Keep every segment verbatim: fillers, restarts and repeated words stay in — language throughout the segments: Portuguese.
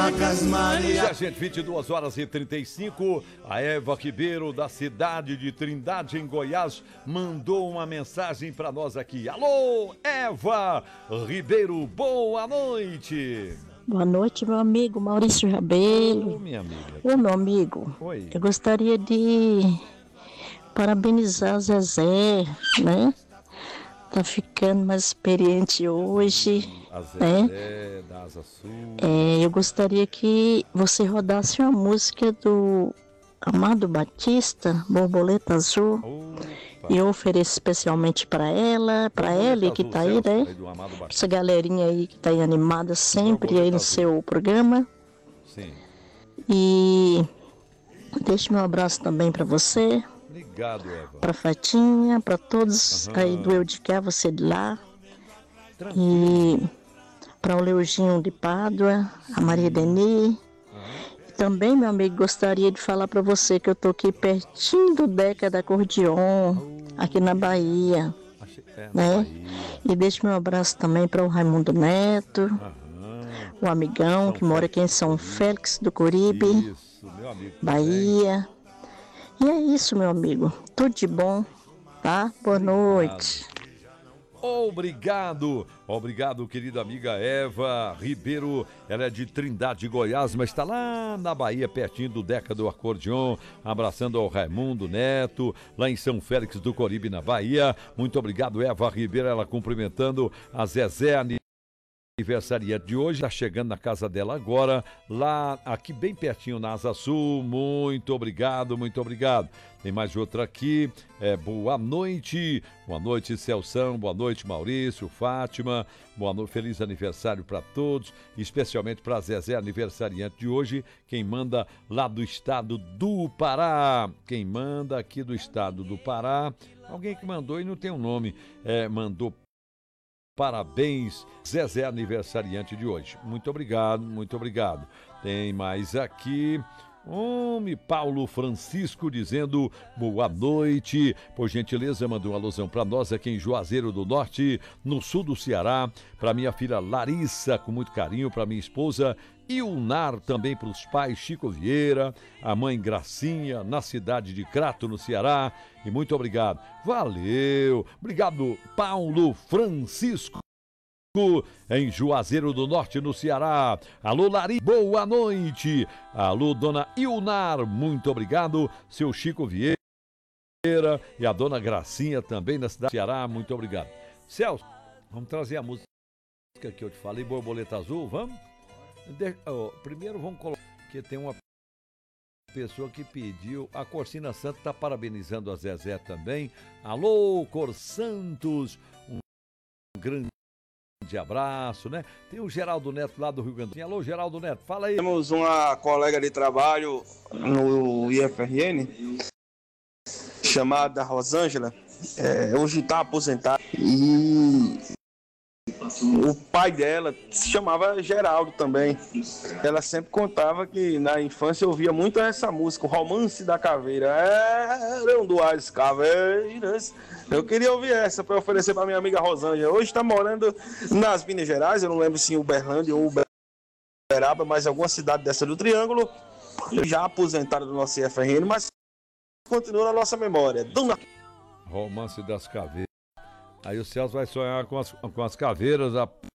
Chagas Maria. E a gente, vinte e duas horas e trinta e cinco, a Eva Ribeiro, da cidade de Trindade, em Goiás, mandou uma mensagem para nós aqui. Alô, Eva Ribeiro, boa noite. Boa noite, meu amigo Maurício Rabelo. Ô, minha amiga. Ô, meu amigo. Oi. Eu gostaria de parabenizar Zezé, né? Tá ficando mais experiente hoje. A Zezé, né? da Asa Sul. É, eu gostaria que você rodasse uma música do Amado Batista, Borboleta Azul. Opa. E eu ofereço especialmente para ela, para ela que tá aí, né? Essa galerinha aí que tá aí animada sempre aí no seu programa. Sim. E deixo meu abraço também para você. Obrigado, Eva. Para Fatinha, para todos Aham. aí do Eu de Cá, você de lá. Tranquilo. E para o Leoginho de Pádua, a Maria Deni. Também, meu amigo, gostaria de falar para você que eu tô aqui pertinho do Deca da Acordeon, aqui na Bahia, É, né? Bahia. E deixo meu abraço também para o Raimundo Neto, Aham. o amigão São que mora aqui em São Félix do Coribe, Isso, meu amigo. Bahia. E é isso, meu amigo. Tudo de bom, tá? Boa noite. Obrigado, obrigado, querida amiga Eva Ribeiro. Ela é de Trindade, Goiás, mas está lá na Bahia, pertinho do Deca do Acordeon, abraçando ao Raimundo Neto, lá em São Félix do Coribe, na Bahia. Muito obrigado, Eva Ribeiro, ela cumprimentando a Zezé, aniversariante de hoje, está chegando na casa dela agora, lá, aqui bem pertinho na Asa Sul. Muito obrigado, muito obrigado. Tem mais outra aqui, é, boa noite, boa noite Celção, boa noite Maurício, Fátima, boa noite, feliz aniversário para todos, especialmente para Zezé, aniversariante de hoje, quem manda lá do estado do Pará, quem manda aqui do estado do Pará, alguém que mandou e não tem um nome, é, mandou parabéns, Zezé, aniversariante de hoje. Muito obrigado, muito obrigado. Tem mais aqui, homem, Paulo Francisco dizendo boa noite. Por gentileza, mandou uma alusão para nós aqui em Juazeiro do Norte, no sul do Ceará. Para minha filha Larissa, com muito carinho, para minha esposa e o Nar também para os pais Chico Vieira, a mãe Gracinha, na cidade de Crato, no Ceará. E muito obrigado. Valeu. Obrigado, Paulo Francisco, em Juazeiro do Norte, no Ceará. Alô, Lari, boa noite. Alô, dona Ilnar, muito obrigado. Seu Chico Vieira e a dona Gracinha também, na cidade do Ceará, muito obrigado. Celso, vamos trazer a música que eu te falei, Borboleta Azul, vamos? De, oh, primeiro vamos colocar, que tem uma pessoa que pediu, a Corsina Santos está parabenizando a Zezé também. Alô, Cor Santos, um grande abraço, né? Tem o Geraldo Neto lá do Rio Grande do Sul. Alô, Geraldo Neto, fala aí. Temos uma colega de trabalho no I F R N chamada Rosângela, é, hoje está aposentada, e o pai dela se chamava Geraldo também. Ela sempre contava que na infância ouvia muito essa música, o Romance da Caveira. Eram duas caveiras. Eu queria ouvir essa para oferecer para minha amiga Rosângela. Hoje está morando nas Minas Gerais, eu não lembro se em Uberlândia ou Uberaba, mas alguma cidade dessa do Triângulo. Já aposentada do nosso I F R N, mas continua na nossa memória. Dona... Romance das Caveiras. Aí o Celso vai sonhar com as, com as caveiras,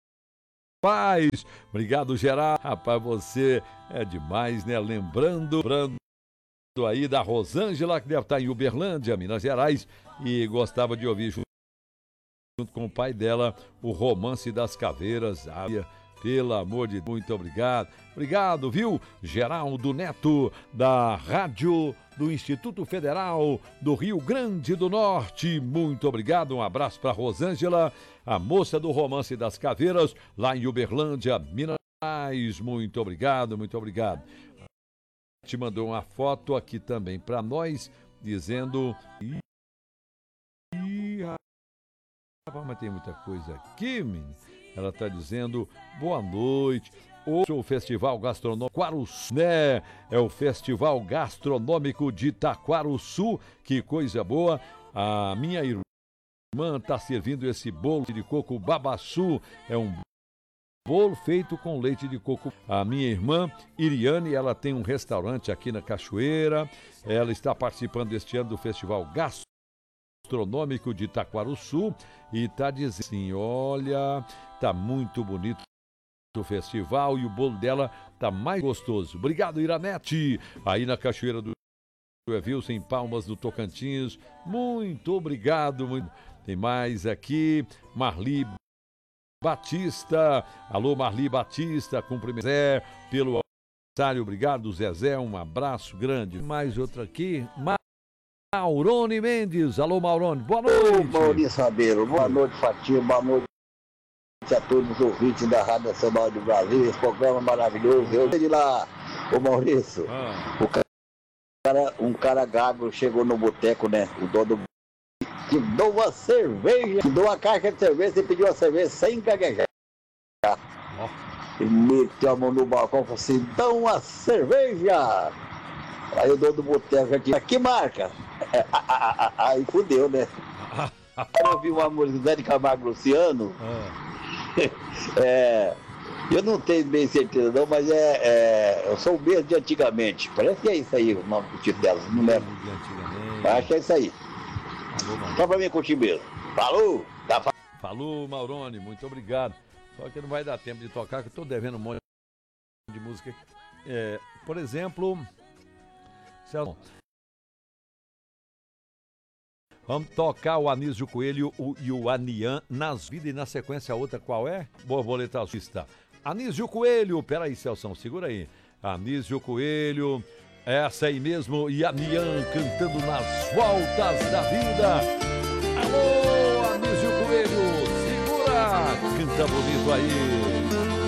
rapaz. Obrigado, Geraldo. Rapaz, você é demais, né? Lembrando, lembrando aí da Rosângela, que deve estar em Uberlândia, Minas Gerais, e gostava de ouvir junto, junto com o pai dela o Romance das Caveiras. Ah, pelo amor de Deus, muito obrigado. Obrigado, viu? Geraldo Neto, da Rádio do Instituto Federal do Rio Grande do Norte. Muito obrigado. Um abraço para Rosângela, a moça do Romance das Caveiras, lá em Uberlândia, Minas Gerais. Muito obrigado, muito obrigado. Te mandou uma foto aqui também para nós, dizendo... Ih, rapaz, mas tem muita coisa aqui, menino. Ela está dizendo, boa noite. Hoje o Festival Gastronômico Taquaruçu, né? É o Festival Gastronômico de Taquaruçu. Que coisa boa. A minha irmã está servindo esse bolo de coco babaçu. É um bolo feito com leite de coco. A minha irmã Iriane, ela tem um restaurante aqui na Cachoeira. Ela está participando este ano do Festival Gastronômico de Itaquaruçu e está dizendo assim, olha, tá muito bonito o festival e o bolo dela tá mais gostoso. Obrigado, Iranete, aí na Cachoeira do Wilson, em Palmas do Tocantins. Muito obrigado. Muito... Tem mais aqui, Marli Batista. Alô, Marli Batista, cumprimento Zé pelo aniversário. Obrigado, Zezé, um abraço grande. Mais outra aqui, Maurone Mendes. Alô, Maurone, boa noite. Ô, Maurício Rabelo, boa noite, Fatinho, boa noite a todos os ouvintes da Rádio Nacional do Brasil, esse programa maravilhoso. Eu sei de lá, ô Maurício, ah. o cara, um cara gago chegou no boteco, né, o dono do te dou uma cerveja, te dou uma caixa de cerveja, você pediu uma cerveja sem gaguejar. Oh. Ele meteu a mão no balcão e falou assim, dá uma cerveja. Aí o dono do boteco já disse, que marca? Aí fudeu, né? Eu ouvi uma música Zé de Camargo e Luciano. Ah. É, eu não tenho bem certeza não, mas é, é eu sou o mesmo de antigamente. Parece que é isso aí o nome do título dela, não lembro. Acho que é isso aí. Só pra mim curtir mesmo. Falou! Tá... Falou, Maurone, muito obrigado. Só que não vai dar tempo de tocar, que eu tô devendo um monte de música. É, por exemplo, vamos tocar o Anísio Coelho o, e o Anian nas vidas e na sequência a outra qual é? Borboleta Azulista. Anísio Coelho, peraí, Celção, segura aí. Anísio Coelho, essa aí mesmo, e Anian cantando nas voltas da vida. Alô, Anísio Coelho, segura, canta bonito aí.